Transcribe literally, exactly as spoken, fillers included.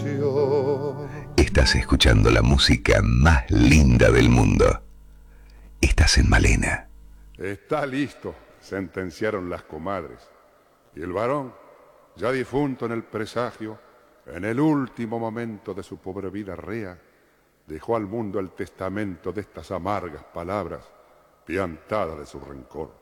Estás escuchando la música más linda del mundo. Estás en Malena. Está listo, sentenciaron las comadres. Y el varón, ya difunto en el presagio, en el último momento de su pobre vida rea, dejó al mundo el testamento de estas amargas palabras, piantadas de su rencor.